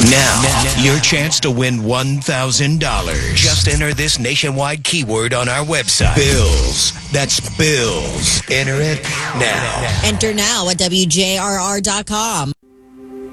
Now, your chance to win $1,000. Just enter this nationwide keyword on our website. Bills. That's bills. Enter it now. Enter now at WJRR.com.